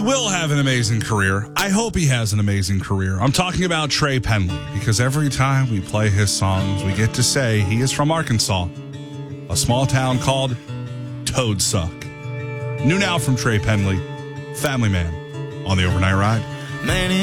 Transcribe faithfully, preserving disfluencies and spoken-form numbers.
will have an amazing career. I hope he has an amazing career. I'm talking about Trey Penley, because every time we play his songs, we get to say he is from Arkansas, a small town called Toadsuck. New now from Trey Penley, Family Man, on the Overnight Ride. Man,